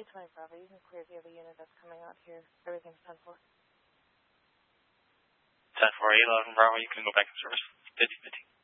20 Bravo, you can clear the other unit that's coming out here. Everything's 10-4. 10-4, 11 Bravo, you can go back in service. 50-50.